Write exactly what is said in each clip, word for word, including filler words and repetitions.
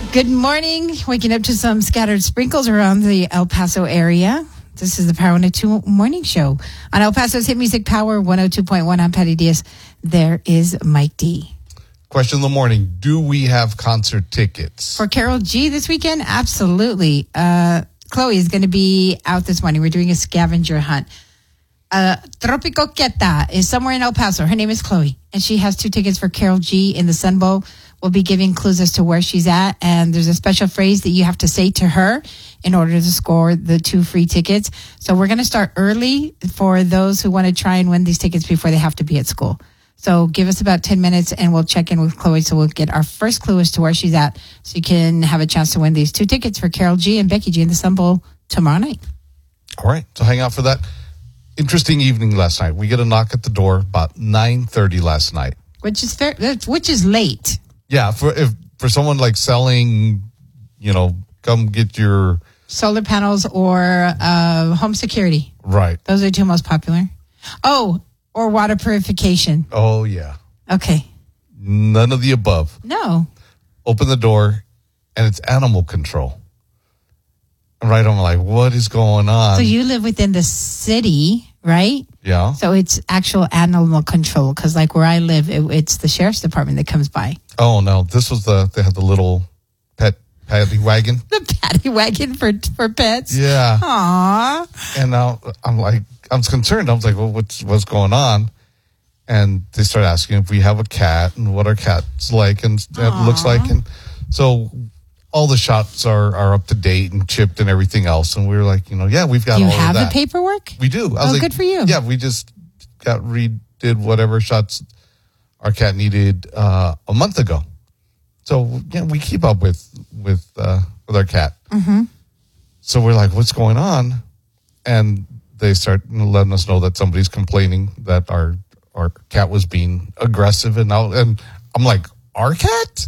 Good morning. Waking up to some scattered sprinkles around the El Paso area. This is the Power one oh two Morning Show. On El Paso's Hit Music Power one oh two point one, I'm Patty Diaz. There is Mike D. Question of the morning. Do we have concert tickets? For Karol G this weekend? Absolutely. Uh, Chloe is going to be out this morning. We're doing a scavenger hunt. Uh, Tropico Quieta is somewhere in El Paso. Her name is Chloe, and she has two tickets for Karol G in the Sun Bowl. We'll be giving clues as to where she's at, and there's a special phrase that you have to say to her in order to score the two free tickets. So we're going to start early for those who want to try and win these tickets before they have to be at school. So give us about ten minutes, and we'll check in with Chloe, so we'll get our first clue as to where she's at, so you can have a chance to win these two tickets for Karol G and Becky G in the Sun Bowl tomorrow night. All right, so hang out for that. Interesting evening last night. We get a knock at the door about nine thirty last night. Which is fair, which is late. Yeah, for if for someone like selling, you know, come get your solar panels or uh, home security. Right. Those are the two most popular. Oh, or water purification. Oh, yeah. Okay. None of the above. No. Open the door, and it's animal control. Right, I'm like, what is going on? So you live within the city, right? Yeah. So it's actual animal control, because like where I live, it, it's the sheriff's department that comes by. Oh, no. This was the, they had the little pet paddy wagon. The paddy wagon for for pets? Yeah. Aww. And now I'm like, I was concerned. I was like, well, what's, what's going on? And they started asking if we have a cat and what our cat's like and it looks like. And so all the shots are, are up to date and chipped and everything else. And we were like, you know, yeah, we've got Do you all have of that. the paperwork? We do. I was oh, like, good for you. Yeah, we just got redid whatever shots our cat needed uh, a month ago. So yeah, we keep up with with uh, with our cat. Mm-hmm. So we're like, what's going on? And they start letting us know that somebody's complaining that our our cat was being aggressive, and now and I'm like, our cat?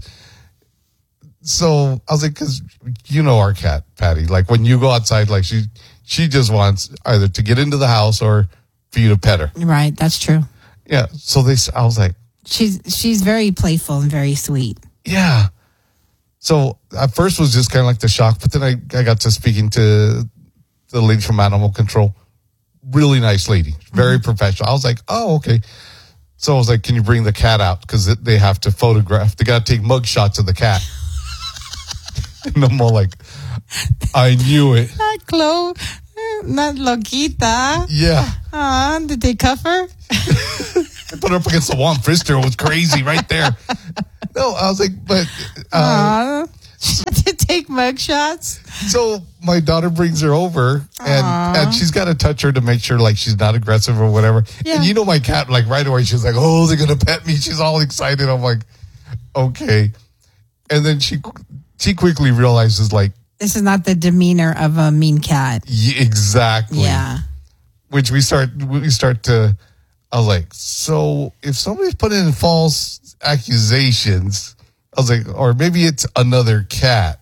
So I was like, because you know our cat, Patty. Like when you go outside, like she she just wants either to get into the house or for you to pet her. Right, that's true. Yeah. So they, I was like, she's she's very playful and very sweet. Yeah. So at first was just kind of like the shock, but then I, I got to speaking to the lady from Animal Control. Really nice lady, very mm-hmm. professional. I was like, oh, okay. So I was like, can you bring the cat out? Because they have to photograph. They got to take mug shots of the cat. And I'm all like, I knew it. Not Chloe, not Loquita. Yeah. Aw, did they cuff her? I put her up against the wall. Frister was crazy right there. No, I was like, but... Uh, she had to take mug shots. So my daughter brings her over, and, and she's got to touch her to make sure like she's not aggressive or whatever. Yeah. And you know my cat, like right away, she's like, oh, they're going to pet me. She's all excited. I'm like, okay. And then she she quickly realizes like... This is not the demeanor of a mean cat. Yeah, exactly. Yeah. Which we start, we start to... I was like, so if somebody's putting in false accusations, I was like, or maybe it's another cat.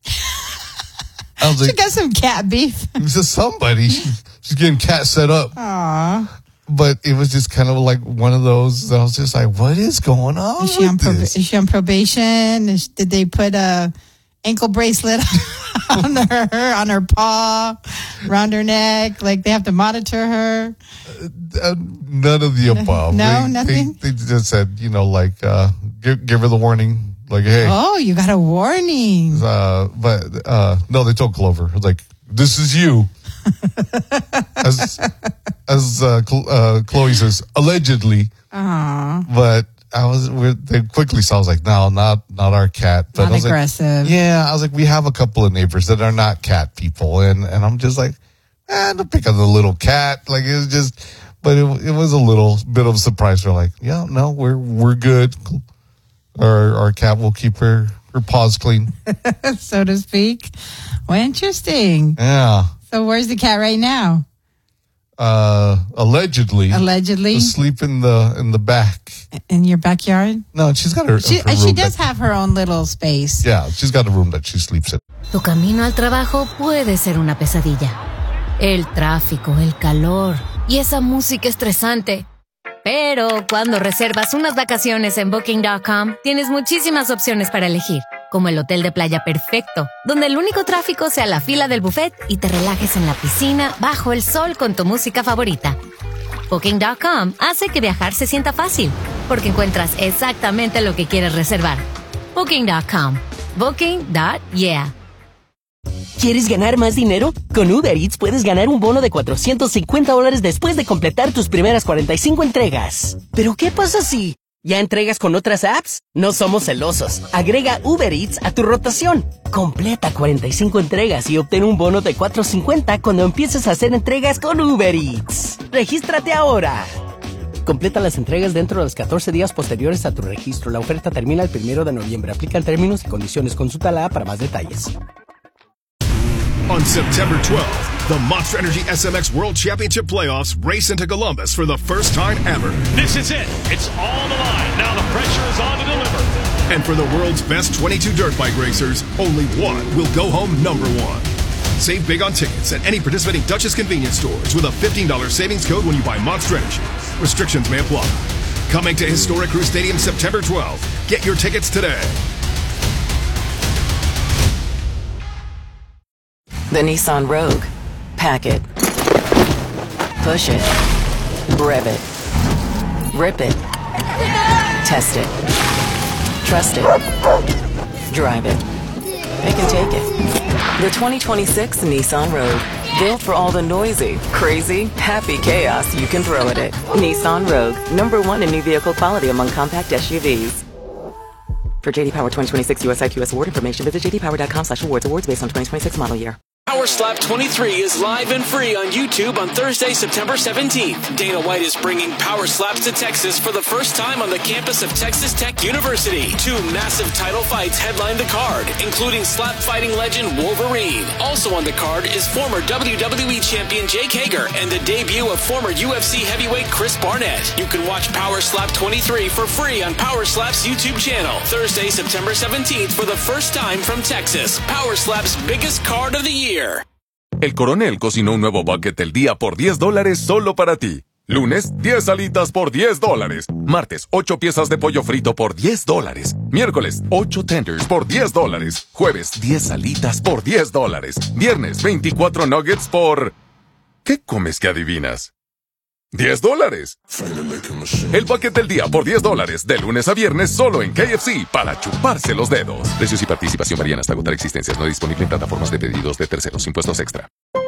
I was she like, got some cat beef. It was just somebody. She, she's getting cat set up. Aww. But it was just kind of like one of those that I was just like, what is going on? Is she on, prob- this? Is she on probation? Is, did they put a ankle bracelet on her, on her paw, around her neck? Like they have to monitor her? Uh, none of the above. No, they, nothing? They, they just said, you know, like, uh, give, give her the warning. Like, hey. Oh, you got a warning. Uh, but, uh, no, they told Clover, like, this is you. as, as, uh, Cl- uh, Chloe says, allegedly. Aww. But I was, we're, they quickly saw, I was like, no, not, not our cat. But not I was aggressive. Like, yeah. I was like, we have a couple of neighbors that are not cat people. And, and I'm just like, eh, don't pick on the little cat. Like, it was just, but it, it was a little bit of a surprise. We're like, yeah, no, we're, we're good. Our, our cat will keep her, her paws clean. So to speak. Well, interesting. Yeah. So where's the cat right now? Uh, allegedly. Allegedly. Asleep in the, in the back. In your backyard? No, she's got her, she, her room. She does that, have her own little space. Yeah, she's got a room that she sleeps in. Tu camino al trabajo puede ser una pesadilla. El tráfico, el calor y esa música estresante. Pero cuando reservas unas vacaciones en Booking punto com, tienes muchísimas opciones para elegir. como el hotel de playa perfecto, donde el único tráfico sea la fila del buffet y te relajes en la piscina bajo el sol con tu música favorita. Booking punto com hace que viajar se sienta fácil, porque encuentras exactamente lo que quieres reservar. Booking punto com. Booking punto yeah. ¿Quieres ganar más dinero? Con Uber Eats puedes ganar un bono de cuatrocientos cincuenta dólares después de completar tus primeras cuarenta y cinco entregas. ¿Pero qué pasa si ya entregas con otras apps? No somos celosos. Agrega Uber Eats a tu rotación. Completa cuarenta y cinco entregas y obtén un bono de cuatrocientos cincuenta cuando empieces a hacer entregas con Uber Eats. ¡Regístrate ahora! Completa las entregas dentro de los catorce días posteriores a tu registro. La oferta termina el primero de noviembre. Aplican términos y condiciones. Consulta la app para más detalles. On September twelfth, the Monster Energy S M X World Championship Playoffs race into Columbus for the first time ever. This is it. It's all the line. Now the pressure is on to deliver. And for the world's best twenty-two dirt bike racers, only one will go home number one. Save big on tickets at any participating Duchess convenience stores with a fifteen dollars savings code when you buy Monster Energy. Restrictions may apply. Coming to Historic Crew Stadium September twelfth. Get your tickets today. The Nissan Rogue. Pack it. Push it. Rev it. Rip it. Test it. Trust it. Drive it. It can take it. The twenty twenty-six Nissan Rogue. Built for all the noisy, crazy, happy chaos you can throw at it. Nissan Rogue. Number one in new vehicle quality among compact S U Vs. For J D Power twenty twenty-six U S I Q S award information, visit j d power dot com slash awards. Awards based on twenty twenty-six model year. Power Slap twenty-three is live and free on YouTube on Thursday, September seventeenth. Dana White is bringing Power Slaps to Texas for the first time on the campus of Texas Tech University. Two massive title fights headline the card, including slap fighting legend Wolverine. Also on the card is former W W E champion Jake Hager and the debut of former U F C heavyweight Chris Barnett. You can watch Power Slap twenty-three for free on Power Slap's YouTube channel. Thursday, September seventeenth for the first time from Texas. Power Slap's biggest card of the year. El Coronel cocinó un nuevo bucket del día por diez dólares solo para ti. Lunes, diez alitas por diez dólares. Martes, ocho piezas de pollo frito por diez dólares. Miércoles, ocho tenders por diez dólares. Jueves, diez alitas por diez dólares. Viernes, veinticuatro nuggets por... ¿Qué comes que adivinas? diez dólares. El bucket del día por diez dólares, de lunes a viernes, solo en K F C, para chuparse los dedos. Precios y participación varían hasta agotar existencias. No disponible en plataformas de pedidos de terceros. Impuestos extra.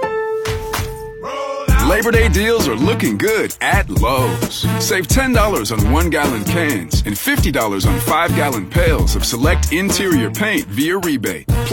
Labor Day deals are looking good at Lowe's. Save ten dollars on one-gallon cans and fifty dollars on five-gallon pails of select interior paint via rebate.